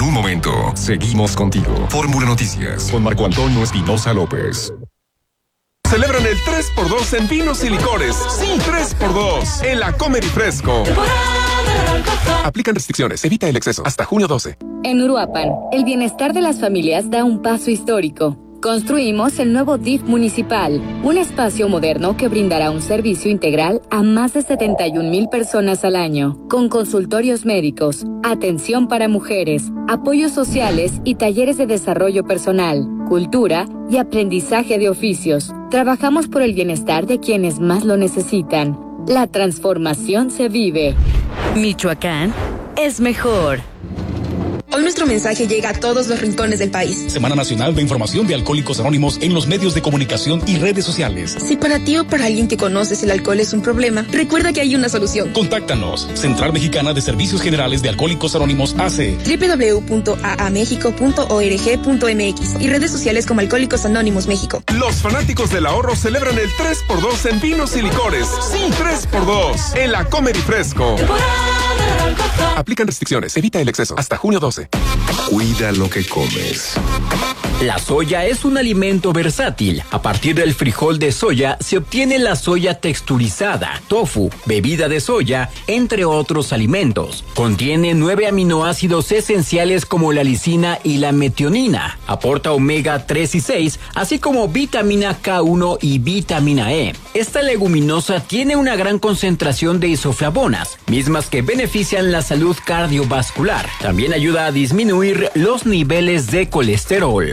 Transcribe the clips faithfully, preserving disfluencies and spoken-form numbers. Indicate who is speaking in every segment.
Speaker 1: un momento. Seguimos contigo. Fórmula Noticias con Marco Antonio Espinosa López.
Speaker 2: Celebran el tres por dos en vinos y licores. Sí, tres por dos en la Comer y Fresco. Aplican restricciones. Evita el exceso. Hasta junio doce.
Speaker 3: En Uruapan, el bienestar de las familias da un paso histórico. Construimos el nuevo D I F municipal, un espacio moderno que brindará un servicio integral a más de setenta y un mil personas al año, con consultorios médicos, atención para mujeres, apoyos sociales y talleres de desarrollo personal, cultura y aprendizaje de oficios. Trabajamos por el bienestar de quienes más lo necesitan. La transformación se vive.
Speaker 4: Michoacán es mejor.
Speaker 5: Hoy nuestro mensaje llega a todos los rincones del país.
Speaker 6: Semana Nacional de Información de Alcohólicos Anónimos en los medios de comunicación y redes sociales.
Speaker 5: Si para ti o para alguien que conoces el alcohol es un problema, recuerda que hay una solución.
Speaker 6: Contáctanos. Central Mexicana de Servicios Generales de Alcohólicos Anónimos A C.
Speaker 5: doble u doble u doble u punto a a méxico punto org punto m x y redes sociales como Alcohólicos Anónimos México.
Speaker 2: Los fanáticos del ahorro celebran el tres por dos en vinos y licores. Sí, tres por dos en la Comer y Fresco. Aplican restricciones. Evita el exceso. Hasta junio doce.
Speaker 1: Cuida lo que comes.
Speaker 7: La soya es un alimento versátil. A partir del frijol de soya se obtiene la soya texturizada, tofu, bebida de soya, entre otros alimentos. Contiene nueve aminoácidos esenciales como la lisina y la metionina. Aporta omega tres y seis, así como vitamina K uno y vitamina E. Esta leguminosa tiene una gran concentración de isoflavonas, mismas que benefician la salud cardiovascular. También ayuda a disminuir los niveles de colesterol.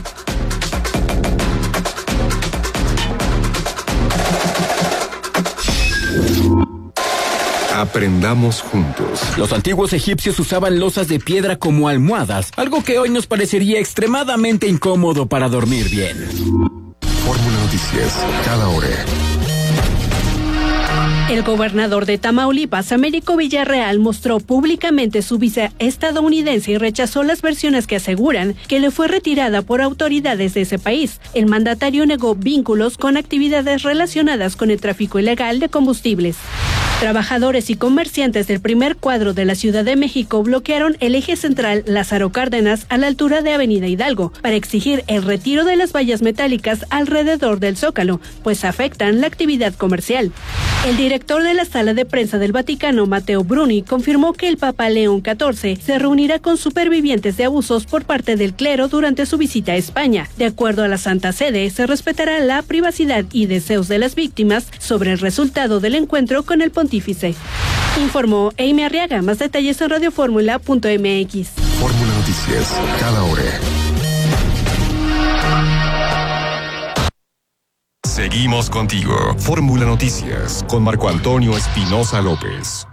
Speaker 1: Aprendamos juntos.
Speaker 7: Los antiguos egipcios usaban losas de piedra como almohadas, algo que hoy nos parecería extremadamente incómodo para dormir bien.
Speaker 1: Fórmula Noticias, cada hora.
Speaker 8: El gobernador de Tamaulipas, Américo Villarreal, mostró públicamente su visa estadounidense y rechazó las versiones que aseguran que le fue retirada por autoridades de ese país. El mandatario negó vínculos con actividades relacionadas con el tráfico ilegal de combustibles. Trabajadores y comerciantes del primer cuadro de la Ciudad de México bloquearon el eje central Lázaro Cárdenas a la altura de Avenida Hidalgo para exigir el retiro de las vallas metálicas alrededor del Zócalo, pues afectan la actividad comercial. El director de la Sala de Prensa del Vaticano, Matteo Bruni, confirmó que el Papa León catorce se reunirá con supervivientes de abusos por parte del clero durante su visita a España. De acuerdo a la Santa Sede, se respetará la privacidad y deseos de las víctimas sobre el resultado del encuentro con el pontífice. Informó Amy Arriaga. Más detalles en radioformula punto m x.
Speaker 1: Fórmula Noticias, cada hora. Seguimos contigo. Fórmula Noticias con Marco Antonio Espinosa López.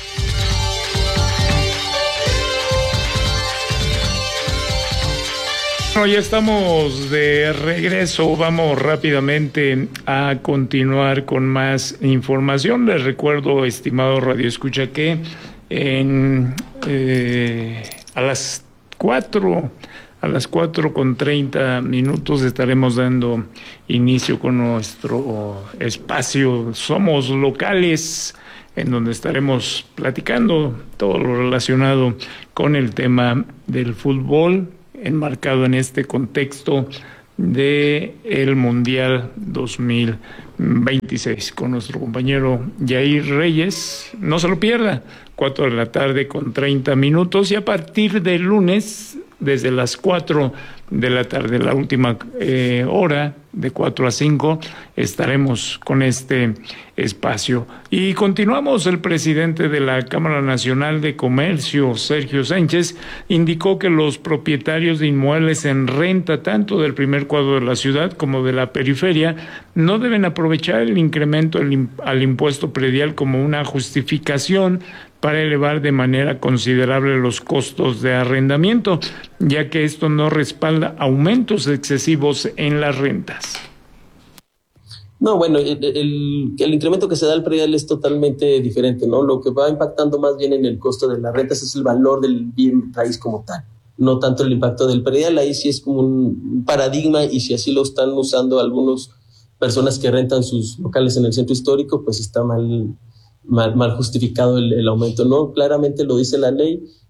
Speaker 9: Bueno, ya estamos de regreso. Vamos rápidamente a continuar con más información. Les recuerdo, estimado radioescucha, que en, eh, a las cuatro... A las cuatro con treinta minutos estaremos dando inicio con nuestro espacio Somos Locales, en donde estaremos platicando todo lo relacionado con el tema del fútbol, enmarcado en este contexto de el Mundial dos mil veintiséis, con nuestro compañero Yair Reyes. No se lo pierda, cuatro de la tarde con treinta minutos, y a partir del lunes, desde las cuatro de la tarde, la última eh, hora, de cuatro a cinco, estaremos con este espacio. Y continuamos. El presidente de la Cámara Nacional de Comercio, Sergio Sánchez, indicó que los propietarios de inmuebles en renta, tanto del primer cuadro de la ciudad como de la periferia, no deben aprovechar el incremento al impuesto predial como una justificación para elevar de manera considerable los costos de arrendamiento, ya que esto no respalda aumentos excesivos en las rentas.
Speaker 10: No, bueno, el, el, el incremento que se da al predial es totalmente diferente, ¿no? Lo que va impactando más bien en el costo de las rentas es el valor del bien raíz como tal, no tanto el impacto del predial. Ahí sí es como un paradigma, y si así lo están usando algunas personas que rentan sus locales en el centro histórico, pues está mal, mal, mal justificado el, el aumento, ¿no? Claramente lo dice la ley,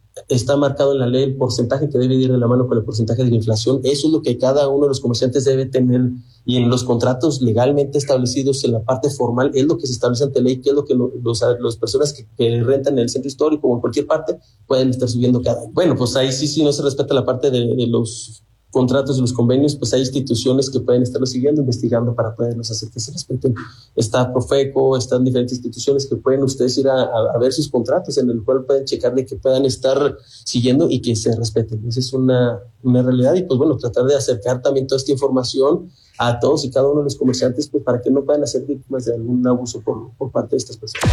Speaker 10: está marcado en la ley el porcentaje que debe ir de la mano con el porcentaje de la inflación. Eso es lo que cada uno de los comerciantes debe tener, y en los contratos legalmente establecidos en la parte formal es lo que se establece ante ley, que es lo que lo, los, las personas que, que rentan en el centro histórico o en cualquier parte pueden estar subiendo cada año. Bueno, pues ahí sí, sí no se respeta la parte de, de los contratos y los convenios, pues hay instituciones que pueden estarlo siguiendo, investigando para podernos hacer que se respeten. Está Profeco, están diferentes instituciones que pueden ustedes ir a, a, a ver sus contratos, en el cual pueden checar de que puedan estar siguiendo y que se respeten. Esa es una, una realidad, y pues bueno, tratar de acercar también toda esta información a todos y cada uno de los comerciantes, pues para que no puedan ser víctimas de algún abuso por, por parte de estas personas.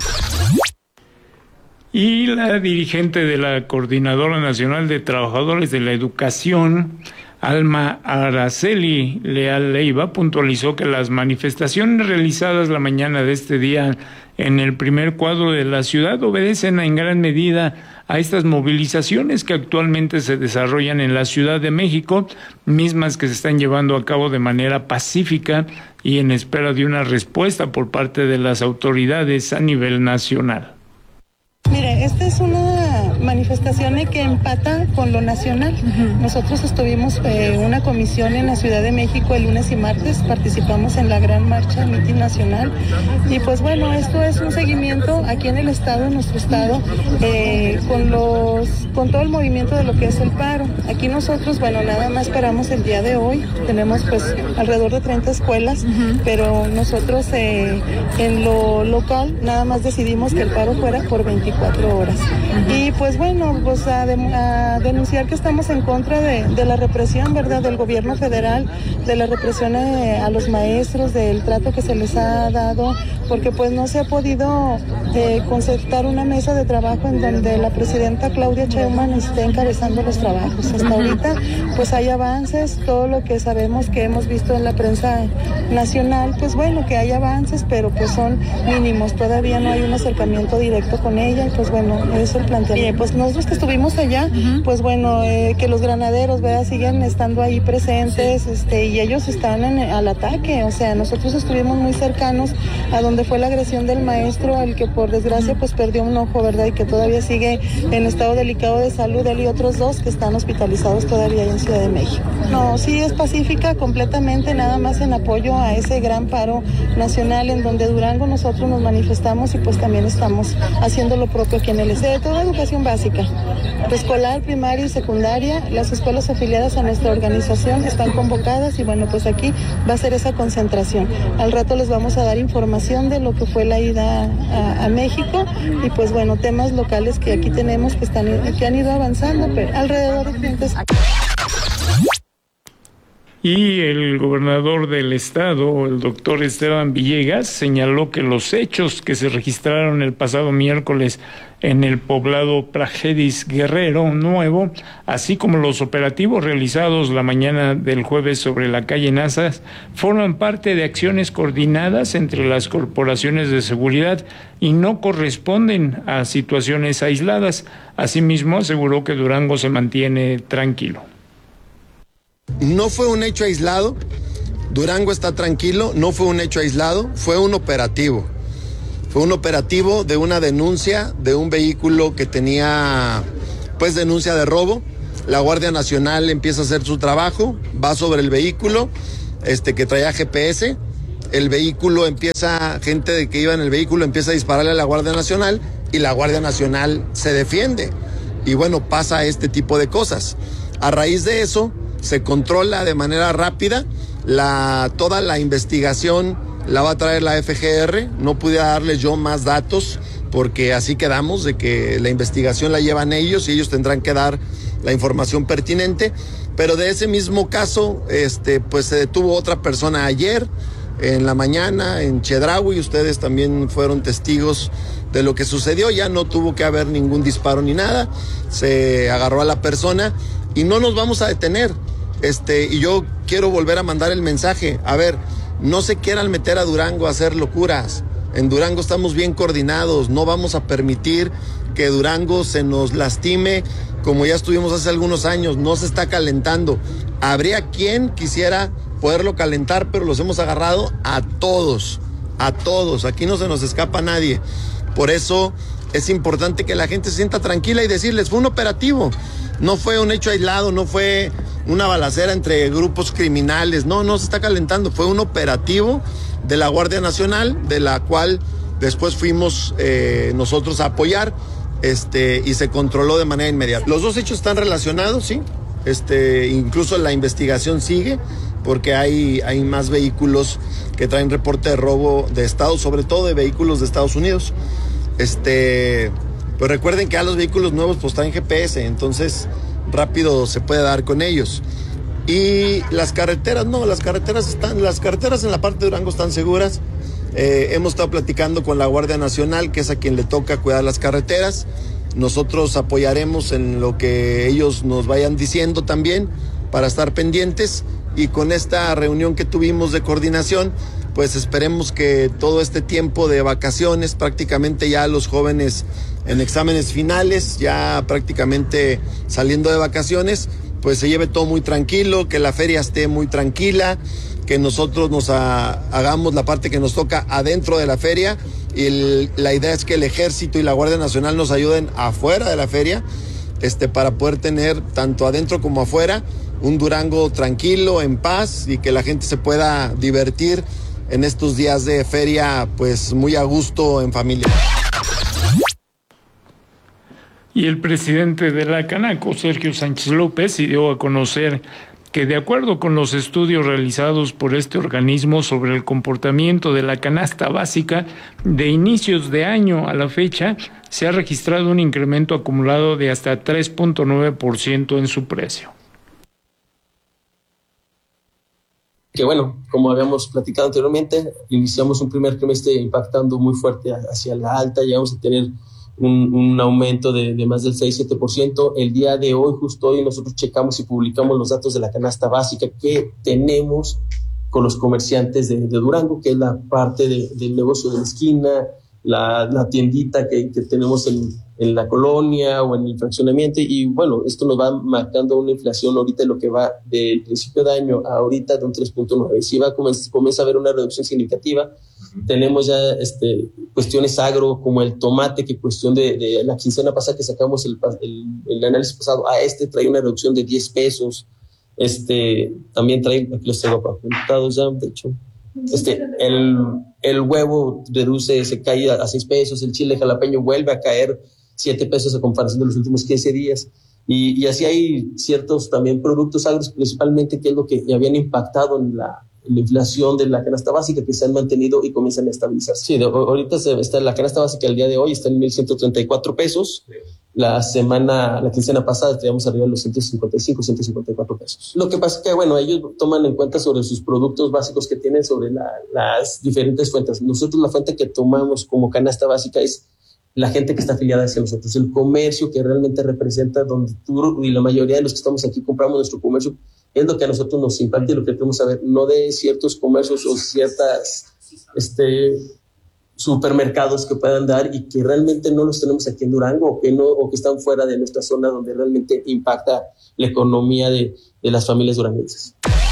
Speaker 9: Y la dirigente de la Coordinadora Nacional de Trabajadores de la Educación, Alma Araceli Leal Leiva, puntualizó que las manifestaciones realizadas la mañana de este día en el primer cuadro de la ciudad obedecen en gran medida a estas movilizaciones que actualmente se desarrollan en la Ciudad de México, mismas que se están llevando a cabo de manera pacífica y en espera de una respuesta por parte de las autoridades a nivel nacional.
Speaker 11: Mire, esta es una manifestación que empata con lo nacional. Uh-huh. Nosotros estuvimos eh, una comisión en la Ciudad de México el lunes y martes, participamos en la gran marcha, mitin nacional, y pues bueno, esto es un seguimiento aquí en el estado, en nuestro estado, eh, con los, con todo el movimiento de lo que es el paro. Aquí nosotros, bueno, nada más esperamos el día de hoy, tenemos pues alrededor de treinta escuelas, uh-huh. pero nosotros eh, en lo local nada más decidimos que el paro fuera por veinticuatro horas. Uh-huh. Y pues bueno, pues a, de, a denunciar que estamos en contra de, de la represión, ¿verdad?, del gobierno federal, de la represión eh, a los maestros, del trato que se les ha dado, porque pues no se ha podido eh, concertar una mesa de trabajo en donde la presidenta Claudia Sheinbaum esté encabezando los trabajos. Hasta ahorita pues hay avances, todo lo que sabemos que hemos visto en la prensa nacional, pues bueno, que hay avances, pero pues son mínimos, todavía no hay un acercamiento directo con ella, y pues bueno, eso es el planteamiento. Pues nosotros que estuvimos allá, uh-huh. pues bueno, eh, que los granaderos, ¿verdad?, siguen estando ahí presentes, sí. este, y ellos están en, al ataque, o sea, nosotros estuvimos muy cercanos a donde fue la agresión del maestro, al que por desgracia pues perdió un ojo, ¿verdad?, y que todavía sigue en estado delicado de salud, él y otros dos que están hospitalizados todavía en Ciudad de México. No, sí es pacífica completamente, nada más en apoyo a ese gran paro nacional en donde Durango nosotros nos manifestamos, y pues también estamos haciendo lo propio aquí en el estado. De toda educación básica, preescolar, primaria y secundaria, las escuelas afiliadas a nuestra organización están convocadas, y bueno, pues aquí va a ser esa concentración. Al rato les vamos a dar información de lo que fue la ida a, a México, y pues bueno, temas locales que aquí tenemos que están que han ido avanzando, pero alrededor de clientes.
Speaker 9: Y el gobernador del estado, el doctor Esteban Villegas, señaló que los hechos que se registraron el pasado miércoles en el poblado Praxedis Guerrero Nuevo, así como los operativos realizados la mañana del jueves sobre la calle Nazas, forman parte de acciones coordinadas entre las corporaciones de seguridad y no corresponden a situaciones aisladas. Asimismo, aseguró que Durango se mantiene tranquilo.
Speaker 12: No fue un hecho aislado, Durango está tranquilo, no fue un hecho aislado, fue un operativo. Fue un operativo de una denuncia de un vehículo que tenía, pues, denuncia de robo. La Guardia Nacional empieza a hacer su trabajo, va sobre el vehículo, este, que traía G P S. El vehículo empieza, gente de que iba en el vehículo empieza a dispararle a la Guardia Nacional, y la Guardia Nacional se defiende. Y bueno, pasa este tipo de cosas. A raíz de eso, se controla de manera rápida, la, toda la investigación la va a traer la F G R, no pude darles yo más datos porque así quedamos de que la investigación la llevan ellos y ellos tendrán que dar la información pertinente, pero de ese mismo caso, este, pues se detuvo otra persona ayer en la mañana en Chedraui, ustedes también fueron testigos de lo que sucedió, ya no tuvo que haber ningún disparo ni nada, se agarró a la persona y no nos vamos a detener. Este, y yo quiero volver a mandar el mensaje, a ver, no se quieran meter a Durango a hacer locuras. En Durango estamos bien coordinados, no vamos a permitir que Durango se nos lastime como ya estuvimos hace algunos años, no se está calentando. Habría quien quisiera poderlo calentar, pero los hemos agarrado a todos, a todos, aquí no se nos escapa nadie. Por eso es importante que la gente se sienta tranquila y decirles, fue un operativo, no fue un hecho aislado, no fue una balacera entre grupos criminales, no, no se está calentando, fue un operativo de la Guardia Nacional, de la cual después fuimos eh, nosotros a apoyar, este, y se controló de manera inmediata. Los dos hechos están relacionados, sí, este, incluso la investigación sigue, porque hay, hay más vehículos que traen reporte de robo de Estados, sobre todo de vehículos de Estados Unidos. Este, pues recuerden que a los vehículos nuevos pues traen G P S, entonces rápido se puede dar con ellos. Y las carreteras, no, las carreteras están, las carreteras en la parte de Durango están seguras. Eh, hemos estado platicando con la Guardia Nacional, que es a quien le toca cuidar las carreteras. Nosotros apoyaremos en lo que ellos nos vayan diciendo también para estar pendientes, y con esta reunión que tuvimos de coordinación, pues esperemos que todo este tiempo de vacaciones, prácticamente ya los jóvenes en exámenes finales, ya prácticamente saliendo de vacaciones, pues se lleve todo muy tranquilo, que la feria esté muy tranquila, que nosotros nos a, hagamos la parte que nos toca adentro de la feria, y el, la idea es que el Ejército y la Guardia Nacional nos ayuden afuera de la feria, este, para poder tener tanto adentro como afuera un Durango tranquilo, en paz, y que la gente se pueda divertir en estos días de feria, pues muy a gusto en familia.
Speaker 9: Y el presidente de la Canaco, Sergio Sánchez López, dio a conocer que, de acuerdo con los estudios realizados por este organismo sobre el comportamiento de la canasta básica, de inicios de año a la fecha se ha registrado un incremento acumulado de hasta tres punto nueve por ciento en su precio.
Speaker 10: Que bueno, como habíamos platicado anteriormente, iniciamos un primer trimestre impactando muy fuerte hacia la alta, y vamos a tener un, un aumento de, de más del seis a siete por ciento. El día de hoy, justo hoy, nosotros checamos y publicamos los datos de la canasta básica que tenemos con los comerciantes de, de Durango, que es la parte de, del negocio de la esquina, la, la tiendita que, que tenemos en, en la colonia o en el fraccionamiento, y bueno, esto nos va marcando una inflación ahorita, lo que va del principio de año a ahorita de un tres punto nueve. Si va a comenzar, comienza a haber una reducción significativa. Uh-huh. Tenemos ya este, cuestiones agro, como el tomate, que cuestión de, de la quincena pasada que sacamos el, el, el análisis pasado, a este trae una reducción de diez pesos. Este, también trae, aquí los tengo apuntados ya, de hecho. Este, el, el huevo reduce, se cae a seis pesos, el chile jalapeño vuelve a caer siete pesos a comparación de los últimos quince días. Y, y así hay ciertos también productos agros, principalmente, que es lo que habían impactado en la, en la inflación de la canasta básica, que se han mantenido y comienzan a estabilizarse. Sí, de, ahorita se, está la canasta básica el día de hoy está en mil ciento treinta y cuatro pesos. La semana, la quincena pasada estábamos arriba de los ciento cincuenta y cinco, ciento cincuenta y cuatro pesos. Lo que pasa es que, bueno, ellos toman en cuenta sobre sus productos básicos que tienen, sobre la, las diferentes fuentes. Nosotros la fuente que tomamos como canasta básica es la gente que está afiliada hacia nosotros, el comercio que realmente representa, donde tú y la mayoría de los que estamos aquí compramos nuestro comercio, es lo que a nosotros nos impacta y lo que queremos saber, no de ciertos comercios o ciertas este, supermercados que puedan dar y que realmente no los tenemos aquí en Durango, o que, no, o que están fuera de nuestra zona, donde realmente impacta la economía de, de las familias duranguenses.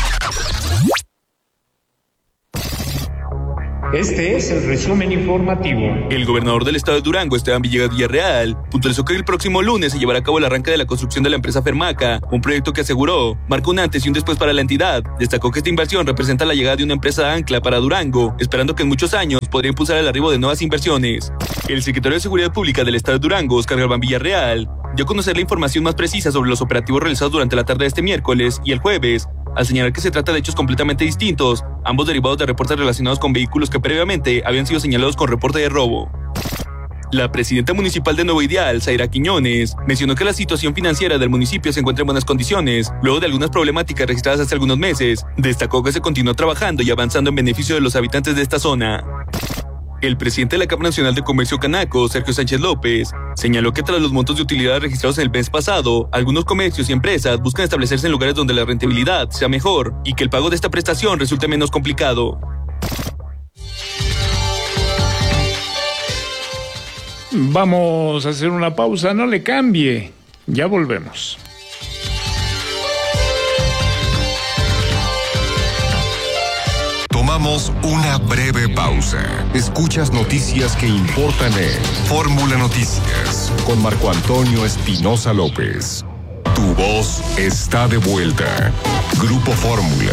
Speaker 9: Este es el resumen informativo.
Speaker 13: El gobernador del estado de Durango, Esteban Villegas Villarreal, puntualizó que el próximo lunes se llevará a cabo el arranque de la construcción de la empresa Fermaca, un proyecto que aseguró marcó un antes y un después para la entidad. Destacó que esta inversión representa la llegada de una empresa ancla para Durango, esperando que en muchos años podría impulsar el arribo de nuevas inversiones. El secretario de Seguridad Pública del estado de Durango, Oscar Galván Villarreal, dio a conocer la información más precisa sobre los operativos realizados durante la tarde de este miércoles y el jueves, al señalar que se trata de hechos completamente distintos, ambos derivados de reportes relacionados con vehículos que previamente habían sido señalados con reporte de robo. La presidenta municipal de Nuevo Ideal, Zaira Quiñones, mencionó que la situación financiera del municipio se encuentra en buenas condiciones, luego de algunas problemáticas registradas hace algunos meses. Destacó que se continúa trabajando y avanzando en beneficio de los habitantes de esta zona. El presidente de la Cámara Nacional de Comercio Canaco, Sergio Sánchez López, señaló que tras los montos de utilidad registrados en el mes pasado, algunos comercios y empresas buscan establecerse en lugares donde la rentabilidad sea mejor y que el pago de esta prestación resulte menos complicado.
Speaker 9: Vamos a hacer una pausa, no le cambie, ya volvemos.
Speaker 1: Tomamos una breve pausa. Escuchas noticias que importan en Fórmula Noticias con Marco Antonio Espinosa López. Tu voz está de vuelta. Grupo Fórmula.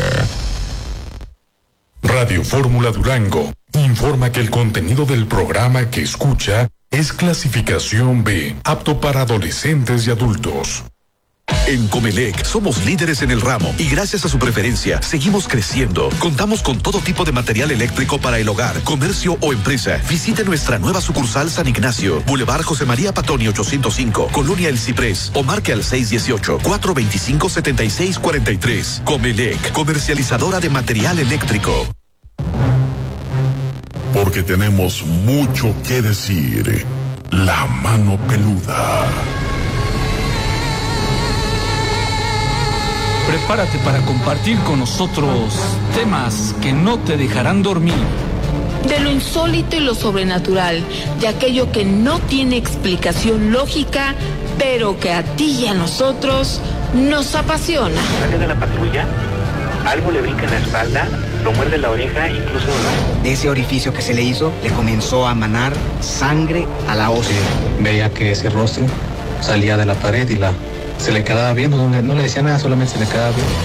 Speaker 14: Radio Fórmula Durango informa que el contenido del programa que escucha es clasificación B, apto para adolescentes y adultos.
Speaker 15: En Comelec somos líderes en el ramo y gracias a su preferencia seguimos creciendo. Contamos con todo tipo de material eléctrico para el hogar, comercio o empresa. Visite nuestra nueva sucursal San Ignacio, Boulevard José María Patoni ochocientos cinco, Colonia El Ciprés, o marque al seis uno ocho, cuatro dos cinco, siete seis cuatro tres. Comelec, comercializadora de material eléctrico.
Speaker 14: Porque tenemos mucho que decir. La mano peluda.
Speaker 16: Prepárate para compartir con nosotros temas que no te dejarán dormir.
Speaker 17: De lo insólito y lo sobrenatural, de aquello que no tiene explicación lógica, pero que a ti y a nosotros nos apasiona.
Speaker 18: Sale de la patrulla, algo le brinca en la espalda, lo muerde la oreja, incluso...
Speaker 19: De ese orificio que se le hizo, le comenzó a manar sangre a la ósea.
Speaker 20: Veía que ese rostro salía de la pared y la... se le quedaba viendo, no le, no le decía nada, solamente se le quedaba viendo.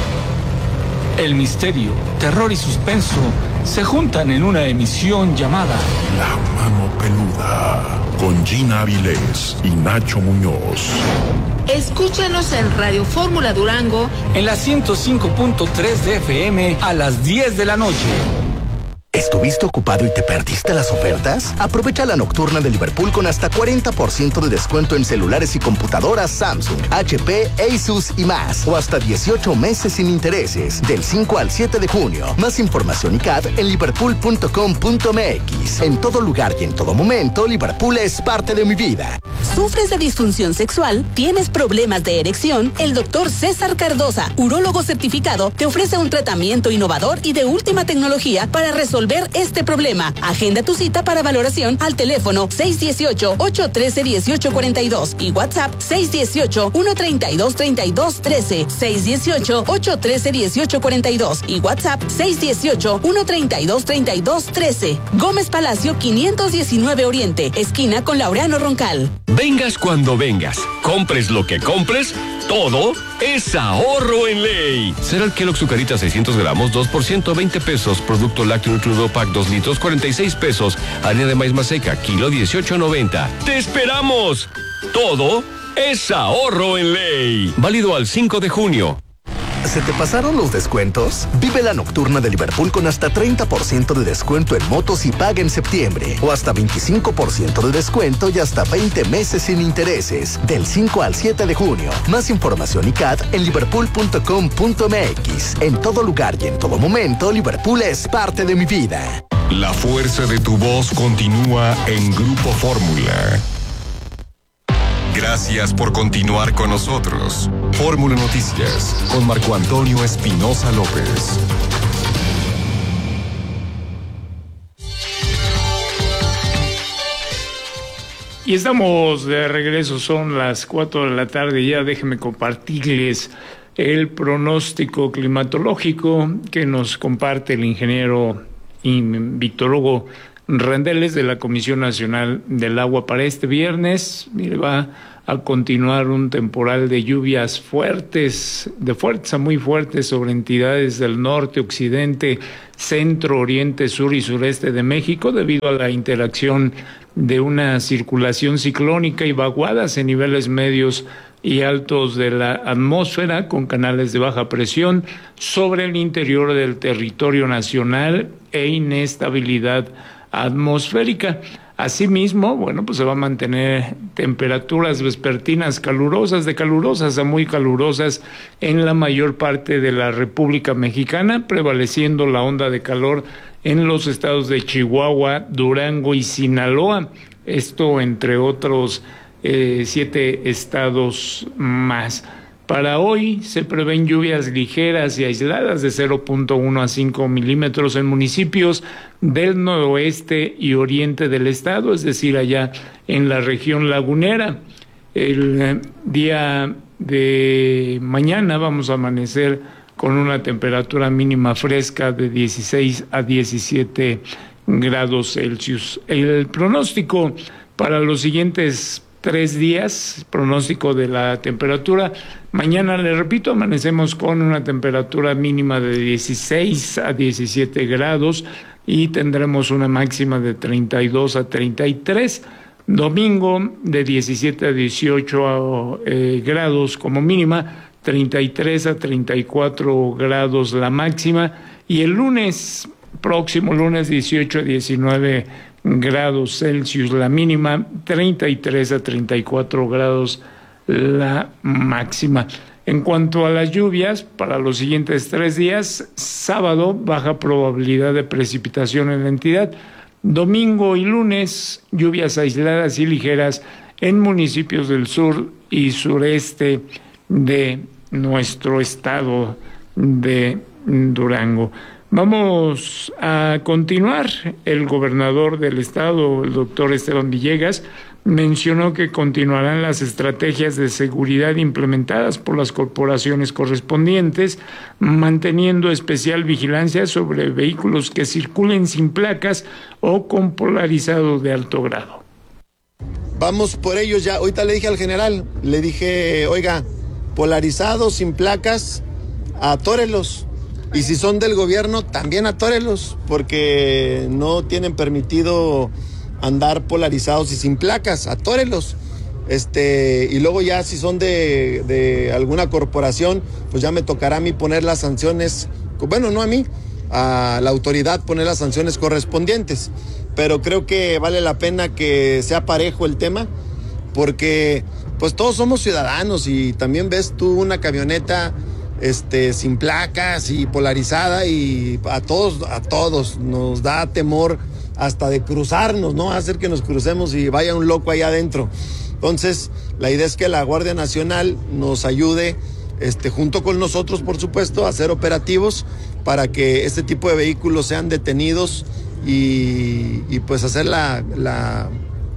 Speaker 16: El misterio, terror y suspenso se juntan en una emisión llamada
Speaker 14: La Mano Peluda, con Gina Avilés y Nacho Muñoz.
Speaker 17: Escúchanos en Radio Fórmula Durango
Speaker 16: en la ciento cinco punto tres de F M a las diez de la noche.
Speaker 21: ¿Estuviste ocupado y te perdiste las ofertas? Aprovecha la nocturna de Liverpool con hasta cuarenta por ciento de descuento en celulares y computadoras Samsung, H P, Asus y más. O hasta dieciocho meses sin intereses, del cinco al siete de junio. Más información y C A D en liverpool punto com punto m x. En todo lugar y en todo momento, Liverpool es parte de mi vida.
Speaker 22: ¿Sufres de disfunción sexual? ¿Tienes problemas de erección? El doctor César Cardosa, urólogo certificado, te ofrece un tratamiento innovador y de última tecnología para resolver este problema. Agenda tu cita para valoración al teléfono seis uno ocho, ocho uno tres, uno ocho cuatro dos y WhatsApp seis uno ocho, uno tres dos, tres dos uno tres, seis uno ocho, ocho uno tres, uno ocho cuatro dos y WhatsApp seis uno ocho, uno tres dos, tres dos uno tres. Gómez Palacio quinientos diecinueve Oriente, esquina con Laureano Roncal.
Speaker 23: Vengas cuando vengas, compres lo que compres, todo es ahorro en ley. Cereal Kellogg's Zucarita seiscientos gramos, dos por ciento veinte pesos. Producto lácteo Nutrido Pack dos litros, cuarenta y seis pesos. Harina de maíz maseca, kilo dieciocho noventa. ¡Te esperamos! Todo es ahorro en ley. Válido al cinco de junio.
Speaker 21: ¿Se te pasaron los descuentos? Vive la nocturna de Liverpool con hasta treinta por ciento de descuento en motos y paga en septiembre. O hasta veinticinco por ciento de descuento y hasta veinte meses sin intereses. Del cinco al siete de junio. Más información y C A D en liverpool punto com punto m x. En todo lugar y en todo momento, Liverpool es parte de mi vida.
Speaker 1: La fuerza de tu voz continúa en Grupo Fórmula. Gracias por continuar con nosotros. Fórmula Noticias con Marco Antonio Espinosa López.
Speaker 9: Y estamos de regreso, son las cuatro de la tarde ya. Déjenme compartirles el pronóstico climatológico que nos comparte el ingeniero y Víctor Hugo Rendeles de la Comisión Nacional del Agua para este viernes. Mire, va a continuar un temporal de lluvias fuertes, de fuertes a muy fuertes sobre entidades del norte, occidente, centro, oriente, sur y sureste de México debido a la interacción de una circulación ciclónica y vaguadas en niveles medios y altos de la atmósfera con canales de baja presión sobre el interior del territorio nacional e inestabilidad atmosférica. Asimismo, bueno, pues se va a mantener temperaturas vespertinas calurosas, de calurosas a muy calurosas en la mayor parte de la República Mexicana, prevaleciendo la onda de calor en los estados de Chihuahua, Durango y Sinaloa. Esto entre otros eh, siete estados más. Para hoy se prevén lluvias ligeras y aisladas de cero punto uno a cinco milímetros en municipios del noroeste y oriente del estado, es decir, allá en la región lagunera. El día de mañana vamos a amanecer con una temperatura mínima fresca de dieciséis a diecisiete grados Celsius. El pronóstico para los siguientes tres días, pronóstico de la temperatura: mañana, le repito, amanecemos con una temperatura mínima de dieciséis a diecisiete grados y tendremos una máxima de treinta y dos a treinta y tres. Domingo, de diecisiete a dieciocho eh, grados como mínima, treinta y tres a treinta y cuatro grados la máxima, y el lunes, próximo lunes, dieciocho a diecinueve grados Celsius la mínima, treinta y tres a treinta y cuatro grados la máxima. En cuanto a las lluvias, para los siguientes tres días: sábado, baja probabilidad de precipitación en la entidad; domingo y lunes, lluvias aisladas y ligeras en municipios del sur y sureste de nuestro estado de Durango. Vamos a continuar. El gobernador del estado, el doctor Esteban Villegas, mencionó que continuarán las estrategias de seguridad implementadas por las corporaciones correspondientes, manteniendo especial vigilancia sobre vehículos que circulen sin placas o con polarizado de alto grado.
Speaker 12: Vamos por ellos ya. Ahorita le dije al general, le dije, oiga, polarizados, sin placas, atórelos. Y si son del gobierno, también atórelos, porque no tienen permitido andar polarizados y sin placas, atórelos. Este, y luego ya si son de, de alguna corporación, pues ya me tocará a mí poner las sanciones, bueno, no a mí, a la autoridad poner las sanciones correspondientes. Pero creo que vale la pena que sea parejo el tema, porque pues todos somos ciudadanos, y también ves tú una camioneta este sin placas y polarizada, y a todos, a todos nos da temor hasta de cruzarnos, ¿no? Hacer que nos crucemos y vaya un loco ahí adentro. Entonces, la idea es que la Guardia Nacional nos ayude, este, junto con nosotros, por supuesto, a hacer operativos para que este tipo de vehículos sean detenidos y, y pues hacer la, la,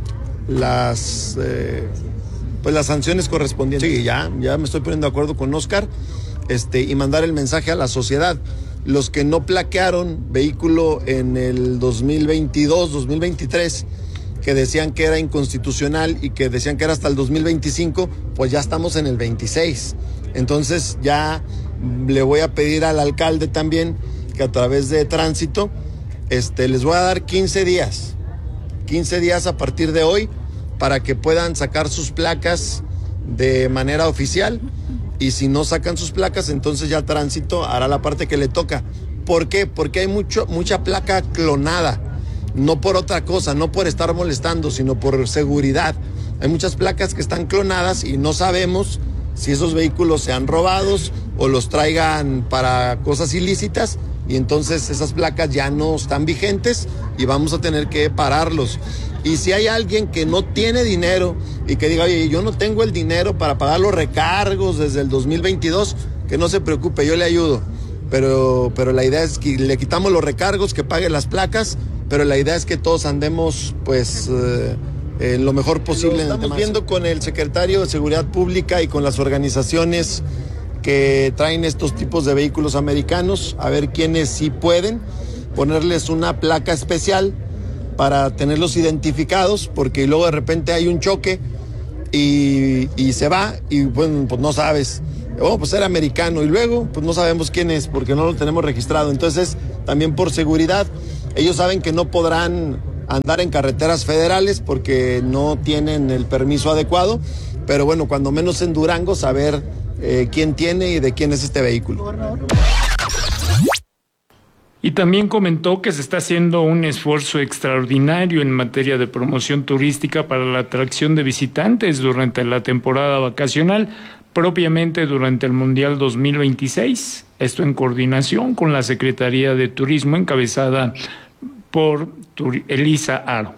Speaker 12: las, eh, pues las sanciones correspondientes. Sí, ya, ya me estoy poniendo de acuerdo con Oscar, este, y mandar el mensaje a la sociedad. Los que no plaquearon vehículo en el dos mil veintidós, dos mil veintitrés, que decían que era inconstitucional y que decían que era hasta el dos mil veinticinco, pues ya estamos en el veintiséis. Entonces ya le voy a pedir al alcalde también que a través de tránsito, este, les voy a dar quince días, quince días a partir de hoy, para que puedan sacar sus placas de manera oficial. Y si no sacan sus placas, entonces ya tránsito hará la parte que le toca. ¿Por qué? Porque hay mucho, mucha placa clonada. No por otra cosa, no por estar molestando, sino por seguridad. Hay muchas placas que están clonadas y no sabemos si esos vehículos sean robados o los traigan para cosas ilícitas. Y entonces esas placas ya no están vigentes y vamos a tener que pararlos. Y si hay alguien que no tiene dinero y que diga, oye, yo no tengo el dinero para pagar los recargos desde el dos mil veintidós, que no se preocupe, yo le ayudo. Pero, pero la idea es que le quitamos los recargos, que pague las placas, pero la idea es que todos andemos, pues, eh, eh, lo mejor posible. Lo estamos viendo con el secretario de Seguridad Pública y con las organizaciones que traen estos tipos de vehículos americanos, a ver quiénes sí pueden ponerles una placa especial para tenerlos identificados, porque luego de repente hay un choque y, y se va y bueno, pues no sabes, oh, pues era americano, y luego pues no sabemos quién es porque no lo tenemos registrado. Entonces, también por seguridad, ellos saben que no podrán andar en carreteras federales porque no tienen el permiso adecuado, pero bueno, cuando menos en Durango, saber eh, quién tiene y de quién es este vehículo.
Speaker 9: Y también comentó que se está haciendo un esfuerzo extraordinario en materia de promoción turística para la atracción de visitantes durante la temporada vacacional, propiamente durante el Mundial dos mil veintiséis. Esto en coordinación con la Secretaría de Turismo, encabezada por Elisa Aro.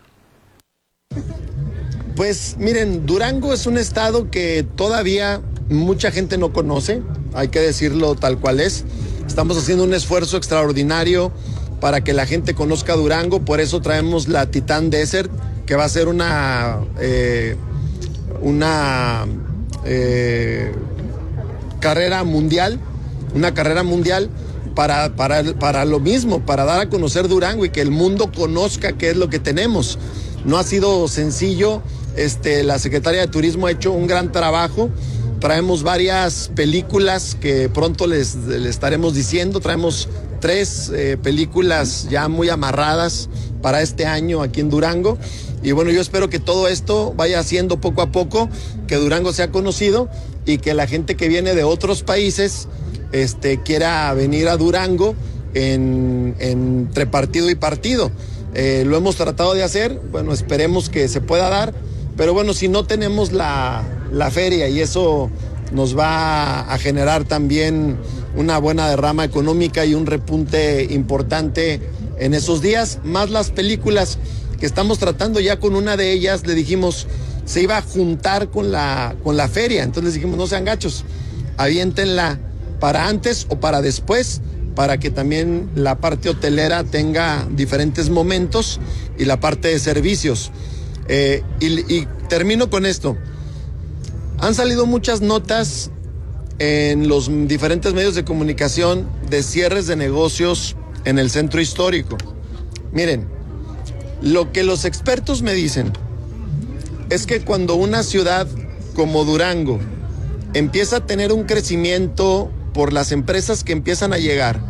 Speaker 12: Pues miren, Durango es un estado que todavía mucha gente no conoce, hay que decirlo tal cual es. Estamos haciendo un esfuerzo extraordinario para que la gente conozca Durango, por eso traemos la Titan Desert, que va a ser una, eh, una eh, carrera mundial una carrera mundial para, para, para lo mismo, para dar a conocer Durango y que el mundo conozca qué es lo que tenemos. No ha sido sencillo, este, la Secretaría de Turismo ha hecho un gran trabajo. Traemos varias películas que pronto les, les estaremos diciendo. Traemos tres eh, películas ya muy amarradas para este año aquí en Durango. Y bueno, yo espero que todo esto vaya haciendo poco a poco, que Durango sea conocido y que la gente que viene de otros países este, quiera venir a Durango en, en, entre partido y partido. Eh, lo hemos tratado de hacer, bueno, esperemos que se pueda dar. Pero bueno, si no tenemos la, la feria y eso nos va a generar también una buena derrama económica y un repunte importante en esos días, más las películas que estamos tratando ya con una de ellas, le dijimos, se iba a juntar con la, con la feria, entonces les dijimos, no sean gachos, aviéntenla para antes o para después, para que también la parte hotelera tenga diferentes momentos y la parte de servicios. Eh, y, y termino con esto. Han salido muchas notas en los diferentes medios de comunicación de cierres de negocios en el centro histórico. Miren, lo que los expertos me dicen es que cuando una ciudad como Durango empieza a tener un crecimiento por las empresas que empiezan a llegar,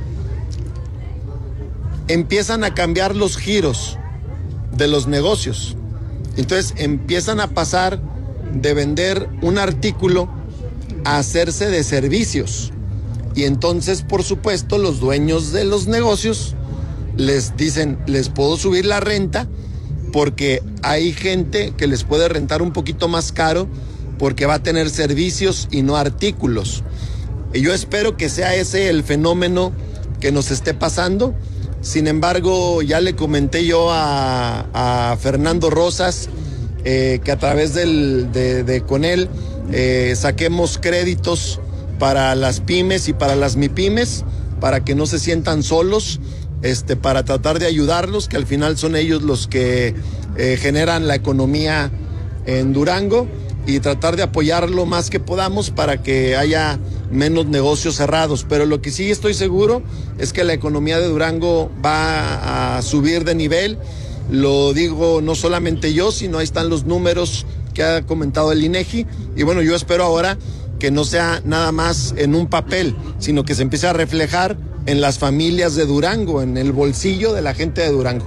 Speaker 12: empiezan a cambiar los giros de los negocios. Entonces empiezan a pasar de vender un artículo a hacerse de servicios. Y entonces, por supuesto, los dueños de los negocios les dicen, les puedo subir la renta porque hay gente que les puede rentar un poquito más caro porque va a tener servicios y no artículos. Y yo espero que sea ese el fenómeno que nos esté pasando. Sin embargo, ya le comenté yo a, a Fernando Rosas eh, que a través del, de, de con él eh, saquemos créditos para las pymes y para las mipymes, para que no se sientan solos, este, para tratar de ayudarlos, que al final son ellos los que eh, generan la economía en Durango, y tratar de apoyar lo más que podamos para que haya menos negocios cerrados. Pero lo que sí estoy seguro es que la economía de Durango va a subir de nivel. Lo digo no solamente yo, sino ahí están los números que ha comentado el INEGI. Y bueno, yo espero ahora que no sea nada más en un papel, sino que se empiece a reflejar en las familias de Durango, en el bolsillo de la gente de Durango.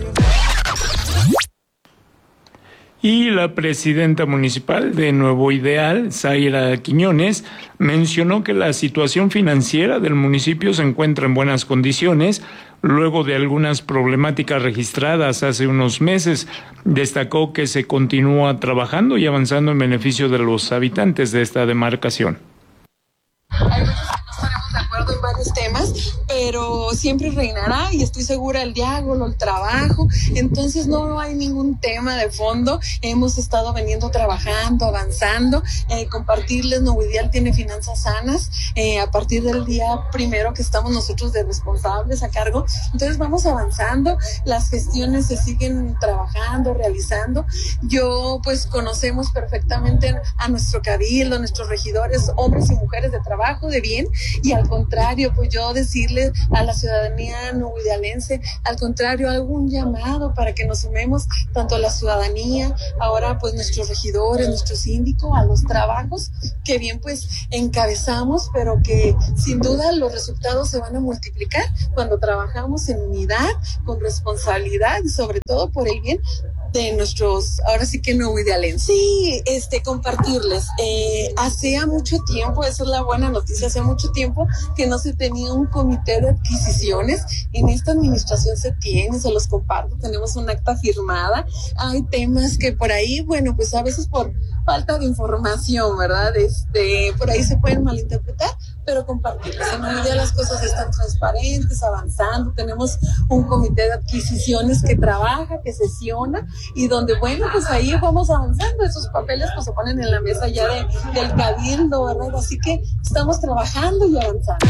Speaker 9: Y la presidenta municipal de Nuevo Ideal, Zaira Quiñones, mencionó que la situación financiera del municipio se encuentra en buenas condiciones, luego de algunas problemáticas registradas hace unos meses. Destacó que se continúa trabajando y avanzando en beneficio de los habitantes de esta demarcación.
Speaker 3: Hay veces que no estaremos de acuerdo en varios temas, pero siempre reinará, y estoy segura, el diálogo, el trabajo. Entonces no hay ningún tema de fondo. Hemos estado veniendo trabajando, avanzando, eh, compartirles, Nuevo Ideal tiene finanzas sanas, eh, a partir del día primero que estamos nosotros de responsables a cargo. Entonces vamos avanzando, las gestiones se siguen trabajando, realizando. Yo pues conocemos perfectamente a nuestro cabildo, a nuestros regidores, hombres y mujeres de trabajo, de bien, y al contrario, pues yo decirle a la ciudadanía nuevoidealense, al contrario, algún llamado para que nos sumemos tanto a la ciudadanía, ahora pues nuestros regidores, nuestro síndico, a los trabajos que bien pues encabezamos, pero que sin duda los resultados se van a multiplicar cuando trabajamos en unidad, con responsabilidad y sobre todo por el bien de nuestros, ahora sí que nuevoidealenses. Sí, este, compartirles, eh, hacía mucho tiempo, esa es la buena noticia, hace mucho tiempo que no se tenía un comité de adquisiciones. En esta administración se tiene, se los comparto, tenemos un acta firmada. Hay temas que por ahí, bueno, pues a veces por falta de información, ¿verdad? Este, por ahí se pueden malinterpretar, pero compartirles. En Nuevo Ideal las cosas están transparentes, avanzando. Tenemos un comité de adquisiciones que trabaja, que sesiona, y donde, bueno, pues ahí vamos avanzando. Esos papeles pues se ponen en la mesa ya de, del cabildo, ¿verdad? Así que estamos trabajando y avanzando.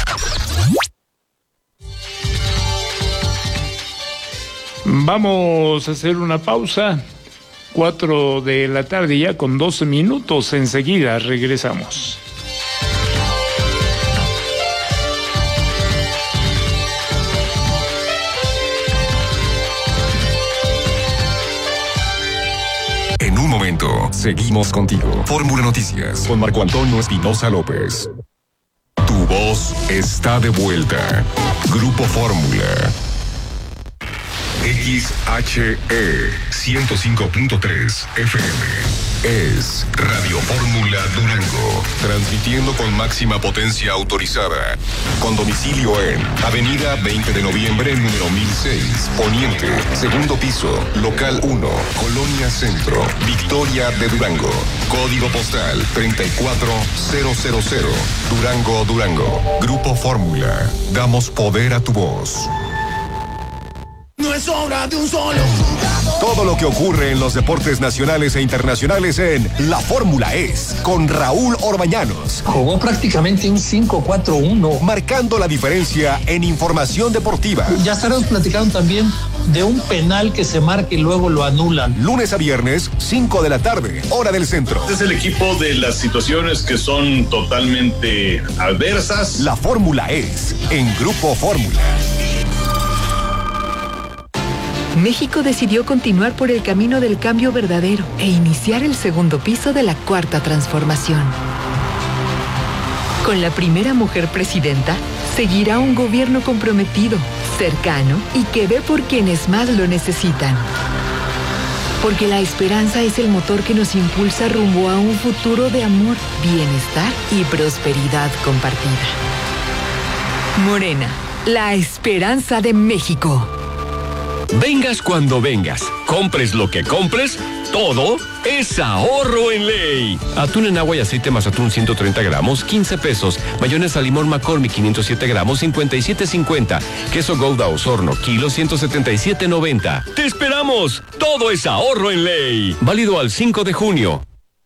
Speaker 9: Vamos a hacer una pausa. Cuatro de la tarde ya con doce minutos. Enseguida regresamos.
Speaker 1: momento. Seguimos contigo. Fórmula Noticias con Marco Antonio Espinosa López. Tu voz está de vuelta. Grupo Fórmula. X H E ciento cinco punto tres F M es Radio Fórmula Durango, transmitiendo con máxima potencia autorizada, con domicilio en Avenida veinte de noviembre, número mil seis, Poniente, segundo piso, local uno, Colonia Centro, Victoria de Durango, código postal treinta y cuatro mil, Durango, Durango. Grupo Fórmula, damos poder a tu voz.
Speaker 4: No es obra de un solo jugador.
Speaker 1: Todo lo que ocurre en los deportes nacionales e internacionales en La Fórmula es con Raúl Orbañanos.
Speaker 5: Jugó prácticamente un cinco cuatro uno.
Speaker 1: Marcando la diferencia en información deportiva.
Speaker 5: Ya estaremos platicando también de un penal que se marca y luego lo anulan.
Speaker 1: Lunes a viernes, cinco de la tarde, hora del centro.
Speaker 6: Este es el equipo de las situaciones que son totalmente adversas.
Speaker 1: La Fórmula es en Grupo Fórmula.
Speaker 24: México decidió continuar por el camino del cambio verdadero e iniciar el segundo piso de la cuarta transformación. Con la primera mujer presidenta, seguirá un gobierno comprometido, cercano y que ve por quienes más lo necesitan. Porque la esperanza es el motor que nos impulsa rumbo a un futuro de amor, bienestar y prosperidad compartida. Morena, la esperanza de México.
Speaker 23: Vengas cuando vengas, compres lo que compres, todo es ahorro en ley. Atún en agua y aceite Mazatún ciento treinta gramos, quince pesos. Mayonesa limón McCormick quinientos siete gramos, cincuenta y siete cincuenta. Queso Gouda Osorno, kilo ciento setenta y siete noventa. ¡Te esperamos! Todo es ahorro en ley. Válido al cinco de junio.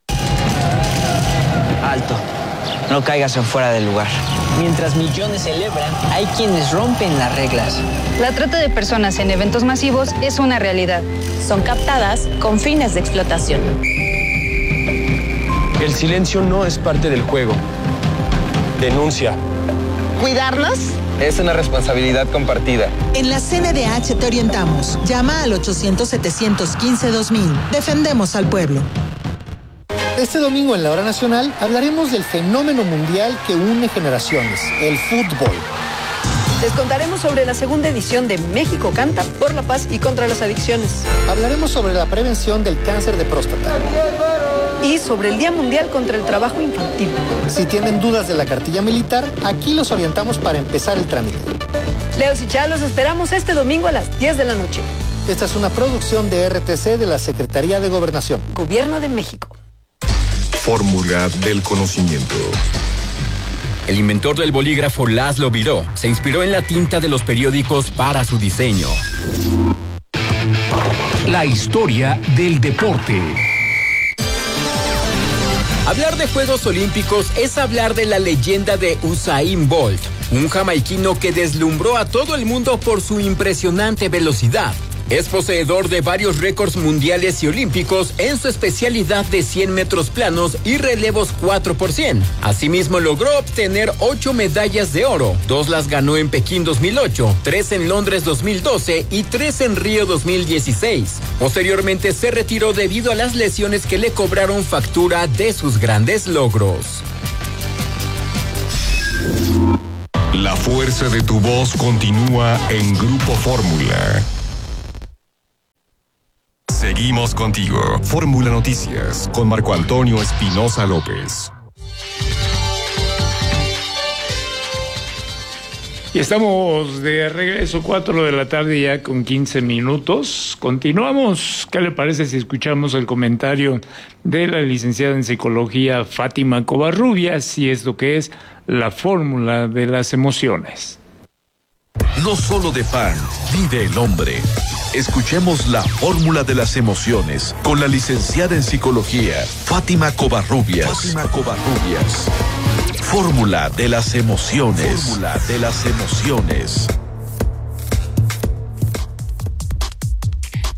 Speaker 25: Alto. No caigas en fuera del lugar. Mientras millones celebran, hay quienes rompen las reglas.
Speaker 26: La trata de personas en eventos masivos es una realidad.
Speaker 27: Son captadas con fines de explotación.
Speaker 28: El silencio no es parte del juego. Denuncia.
Speaker 27: ¿Cuidarnos?
Speaker 28: Es una responsabilidad compartida.
Speaker 29: En la C N D H te orientamos. Llama al ochocientos, setecientos quince, dos mil. Defendemos al pueblo.
Speaker 30: Este domingo en la Hora Nacional hablaremos del fenómeno mundial que une generaciones, el fútbol.
Speaker 31: Les contaremos sobre la segunda edición de México Canta por la paz y contra las adicciones.
Speaker 30: Hablaremos sobre la prevención del cáncer de próstata.
Speaker 31: Y sobre el Día Mundial contra el Trabajo Infantil.
Speaker 30: Si tienen dudas de la cartilla militar, aquí los orientamos para empezar el trámite.
Speaker 31: Leos y Chá, los esperamos este domingo a las diez de la noche.
Speaker 30: Esta es una producción de R T C de la Secretaría de Gobernación.
Speaker 31: Gobierno de México.
Speaker 1: Fórmula del conocimiento.
Speaker 7: El inventor del bolígrafo Laszlo Biró se inspiró en la tinta de los periódicos para su diseño.
Speaker 14: La historia del deporte.
Speaker 7: Hablar de Juegos Olímpicos es hablar de la leyenda de Usain Bolt, un jamaiquino que deslumbró a todo el mundo por su impresionante velocidad. Es poseedor de varios récords mundiales y olímpicos en su especialidad de cien metros planos y relevos cuatro por cien. Asimismo logró obtener ocho medallas de oro. Dos las ganó en Pekín dos mil ocho, tres en Londres dos mil doce y tres en Río dos mil dieciséis. Posteriormente se retiró debido a las lesiones que le cobraron factura de sus grandes logros.
Speaker 1: La fuerza de tu voz continúa en Grupo Fórmula. Seguimos contigo. Fórmula Noticias con Marco Antonio Espinosa López.
Speaker 9: Y estamos de regreso, cuatro de la tarde ya con quince minutos. Continuamos. ¿Qué le parece si escuchamos el comentario de la licenciada en psicología Fátima Covarrubias y esto que es la fórmula de las emociones?
Speaker 15: No solo de pan vive el hombre. Escuchemos la fórmula de las emociones con la licenciada en psicología Fátima Covarrubias. Fátima Covarrubias. Fórmula de las emociones. Fórmula de las emociones.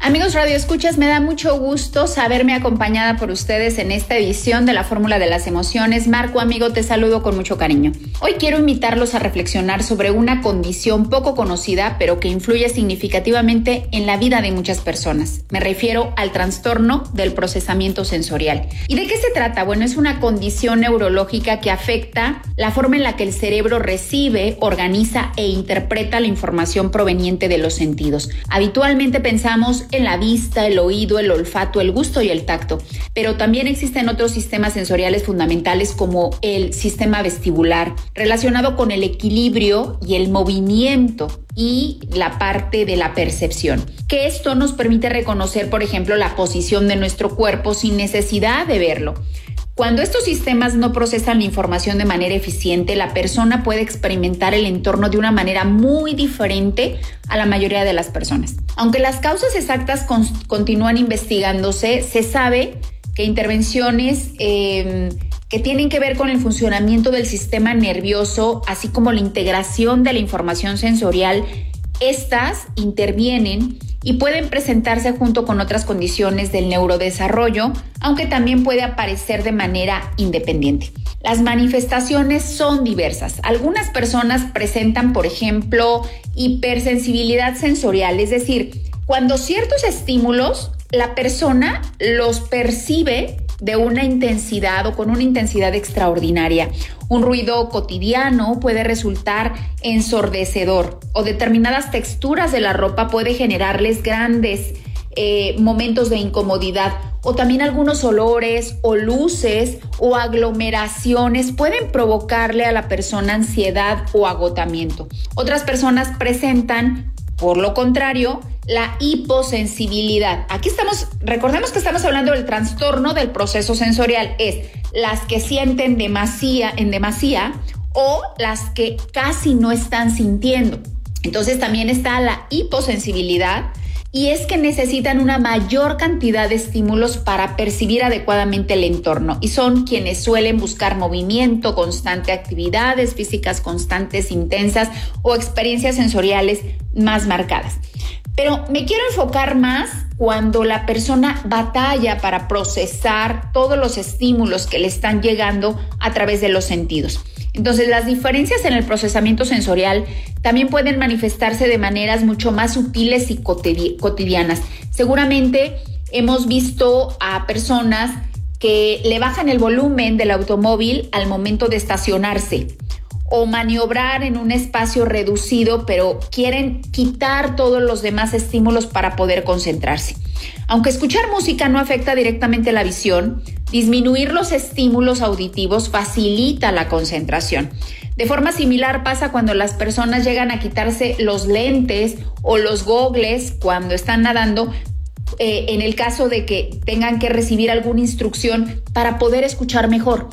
Speaker 2: Amigos Radio Escuchas, me da mucho gusto saberme acompañada por ustedes en esta edición de la Fórmula de las Emociones. Marco, amigo, te saludo con mucho cariño. Hoy quiero invitarlos a reflexionar sobre una condición poco conocida, pero que influye significativamente en la vida de muchas personas. Me refiero al trastorno del procesamiento sensorial. ¿Y de qué se trata? Bueno, es una condición neurológica que afecta la forma en la que el cerebro recibe, organiza e interpreta la información proveniente de los sentidos. Habitualmente pensamos en la vista, el oído, el olfato, el gusto y el tacto, pero también existen otros sistemas sensoriales fundamentales como el sistema vestibular, relacionado con el equilibrio y el movimiento y la parte de la percepción, que esto nos permite reconocer, por ejemplo, la posición de nuestro cuerpo sin necesidad de verlo. Cuando estos sistemas no procesan la información de manera eficiente, la persona puede experimentar el entorno de una manera muy diferente a la mayoría de las personas. Aunque las causas exactas con- continúan investigándose, se sabe que intervenciones eh, que tienen que ver con el funcionamiento del sistema nervioso, así como la integración de la información sensorial, estas intervienen y pueden presentarse junto con otras condiciones del neurodesarrollo, aunque también puede aparecer de manera independiente. Las manifestaciones son diversas. Algunas personas presentan, por ejemplo, hipersensibilidad sensorial, es decir, cuando ciertos estímulos la persona los percibe de una intensidad o con una intensidad extraordinaria. Un ruido cotidiano puede resultar ensordecedor o determinadas texturas de la ropa puede generarles grandes eh, momentos de incomodidad, o también algunos olores o luces o aglomeraciones pueden provocarle a la persona ansiedad o agotamiento. Otras personas presentan, por lo contrario, la hiposensibilidad. Aquí estamos, recordemos que estamos hablando del trastorno del proceso sensorial, es las que sienten demasía, en demasía o las que casi no están sintiendo. Entonces también está la hiposensibilidad, y es que necesitan una mayor cantidad de estímulos para percibir adecuadamente el entorno, y son quienes suelen buscar movimiento constante, actividades físicas constantes, intensas o experiencias sensoriales más marcadas. Pero me quiero enfocar más cuando la persona batalla para procesar todos los estímulos que le están llegando a través de los sentidos. Entonces, las diferencias en el procesamiento sensorial también pueden manifestarse de maneras mucho más sutiles y cotidianas. Seguramente hemos visto a personas que le bajan el volumen del automóvil al momento de estacionarse, o maniobrar en un espacio reducido, pero quieren quitar todos los demás estímulos para poder concentrarse. Aunque escuchar música no afecta directamente la visión, disminuir los estímulos auditivos facilita la concentración. De forma similar pasa cuando las personas llegan a quitarse los lentes o los gogles cuando están nadando, eh, en el caso de que tengan que recibir alguna instrucción para poder escuchar mejor.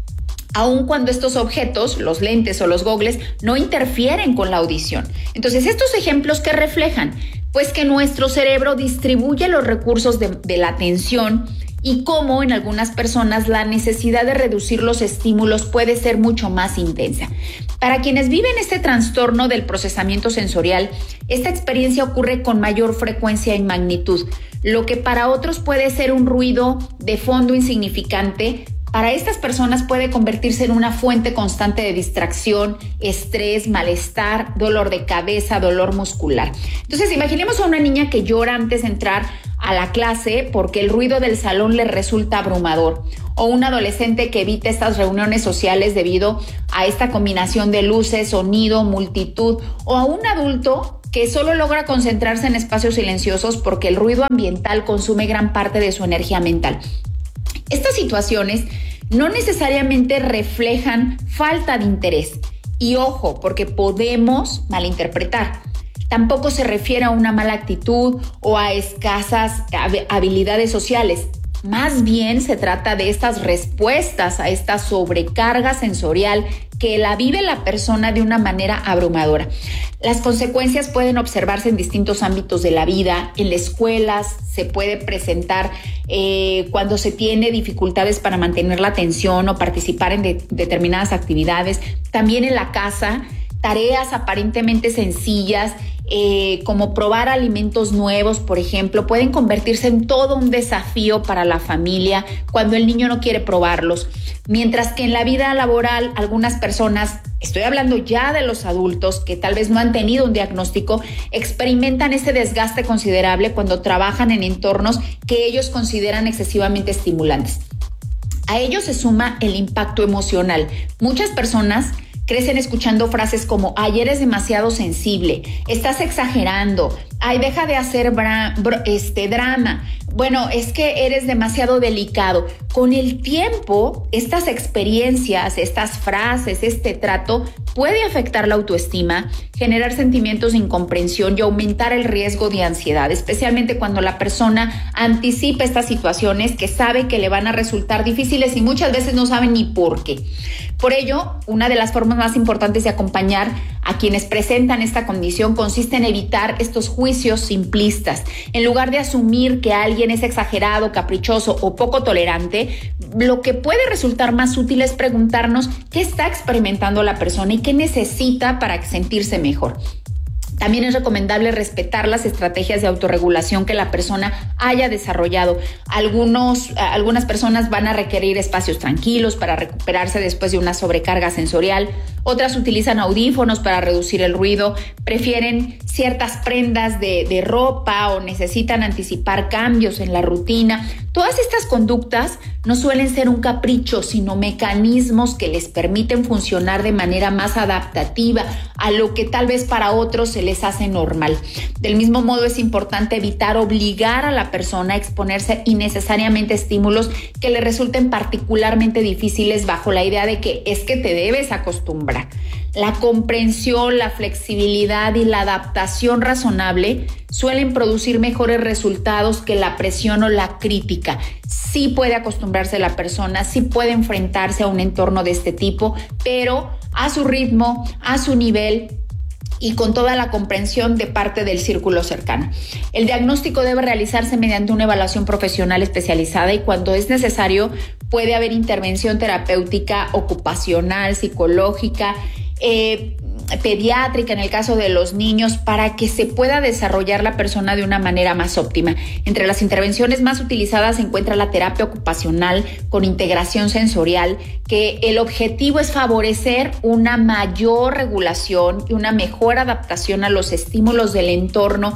Speaker 2: Aun cuando estos objetos, los lentes o los gogles, no interfieren con la audición. Entonces, ¿estos ejemplos qué reflejan? Pues que nuestro cerebro distribuye los recursos de, de la atención, y cómo en algunas personas la necesidad de reducir los estímulos puede ser mucho más intensa. Para quienes viven este trastorno del procesamiento sensorial, esta experiencia ocurre con mayor frecuencia y magnitud. Lo que para otros puede ser un ruido de fondo insignificante, para estas personas puede convertirse en una fuente constante de distracción, estrés, malestar, dolor de cabeza, dolor muscular. Entonces, imaginemos a una niña que llora antes de entrar a la clase porque el ruido del salón le resulta abrumador, o un adolescente que evita estas reuniones sociales debido a esta combinación de luces, sonido, multitud, o a un adulto que solo logra concentrarse en espacios silenciosos porque el ruido ambiental consume gran parte de su energía mental. Estas situaciones no necesariamente reflejan falta de interés. Y ojo, porque podemos malinterpretar. Tampoco se refiere a una mala actitud o a escasas habilidades sociales. Más bien se trata de estas respuestas a esta sobrecarga sensorial que la vive la persona de una manera abrumadora. Las consecuencias pueden observarse en distintos ámbitos de la vida. En las escuelas se puede presentar eh, cuando se tiene dificultades para mantener la atención o participar en de- determinadas actividades. También en la casa, tareas aparentemente sencillas eh, como probar alimentos nuevos, por ejemplo, pueden convertirse en todo un desafío para la familia cuando el niño no quiere probarlos. Mientras que en la vida laboral algunas personas, estoy hablando ya de los adultos que tal vez no han tenido un diagnóstico, experimentan ese desgaste considerable cuando trabajan en entornos que ellos consideran excesivamente estimulantes. A ello se suma el impacto emocional. Muchas personas crecen escuchando frases como, ay, eres demasiado sensible, estás exagerando, ay, deja de hacer bra- bro- este drama, bueno, es que eres demasiado delicado. Con el tiempo, estas experiencias, estas frases, este trato puede afectar la autoestima, generar sentimientos de incomprensión y aumentar el riesgo de ansiedad, especialmente cuando la persona anticipa estas situaciones que sabe que le van a resultar difíciles y muchas veces no saben ni por qué. Por ello, una de las formas más importantes de acompañar a quienes presentan esta condición consiste en evitar estos juicios simplistas. En lugar de asumir que alguien es exagerado, caprichoso o poco tolerante, lo que puede resultar más útil es preguntarnos qué está experimentando la persona y qué necesita para sentirse mejor. También es recomendable respetar las estrategias de autorregulación que la persona haya desarrollado. Algunos, algunas personas van a requerir espacios tranquilos para recuperarse después de una sobrecarga sensorial. Otras utilizan audífonos para reducir el ruido, prefieren ciertas prendas de, de ropa o necesitan anticipar cambios en la rutina. Todas estas conductas no suelen ser un capricho, sino mecanismos que les permiten funcionar de manera más adaptativa a lo que tal vez para otros se les hace normal. Del mismo modo, es importante evitar obligar a la persona a exponerse innecesariamente a estímulos que le resulten particularmente difíciles bajo la idea de que es que te debes acostumbrar. La comprensión, la flexibilidad y la adaptación razonable suelen producir mejores resultados que la presión o la crítica. Sí puede acostumbrarse la persona, sí puede enfrentarse a un entorno de este tipo, pero a su ritmo, a su nivel y con toda la comprensión de parte del círculo cercano. El diagnóstico debe realizarse mediante una evaluación profesional especializada y cuando es necesario puede haber intervención terapéutica, ocupacional, psicológica, eh, pediátrica en el caso de los niños para que se pueda desarrollar la persona de una manera más óptima. Entre las intervenciones más utilizadas se encuentra la terapia ocupacional con integración sensorial, que el objetivo es favorecer una mayor regulación y una mejor adaptación a los estímulos del entorno.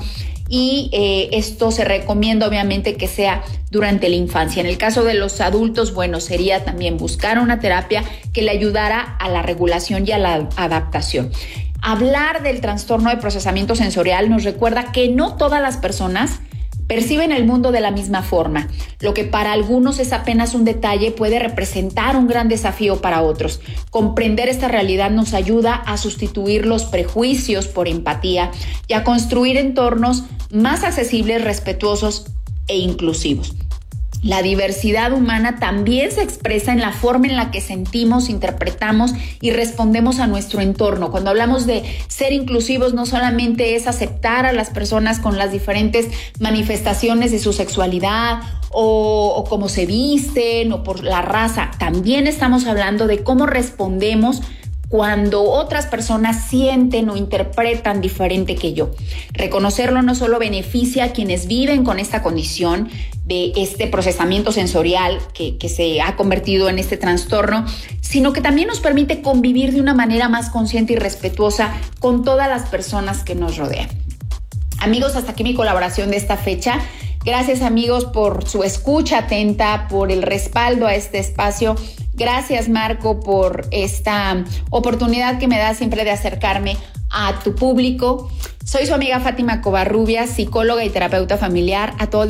Speaker 2: Y eh, esto se recomienda obviamente que sea durante la infancia. En el caso de los adultos, bueno, sería también buscar una terapia que le ayudara a la regulación y a la adaptación. Hablar del trastorno de procesamiento sensorial nos recuerda que no todas las personas perciben el mundo de la misma forma. Lo que para algunos es apenas un detalle puede representar un gran desafío para otros. Comprender esta realidad nos ayuda a sustituir los prejuicios por empatía y a construir entornos más accesibles, respetuosos e inclusivos. La diversidad humana también se expresa en la forma en la que sentimos, interpretamos y respondemos a nuestro entorno. Cuando hablamos de ser inclusivos, no solamente es aceptar a las personas con las diferentes manifestaciones de su sexualidad o, o cómo se visten o por la raza. También estamos hablando de cómo respondemos cuando otras personas sienten o interpretan diferente que yo. Reconocerlo no solo beneficia a quienes viven con esta condición de este procesamiento sensorial que, que se ha convertido en este trastorno, sino que también nos permite convivir de una manera más consciente y respetuosa con todas las personas que nos rodean. Amigos, hasta aquí mi colaboración de esta fecha. Gracias, amigos, por su escucha atenta, por el respaldo a este espacio. Gracias, Marco, por esta oportunidad que me da siempre de acercarme a tu público. Soy su amiga Fátima Covarrubias, psicóloga y terapeuta familiar. A todos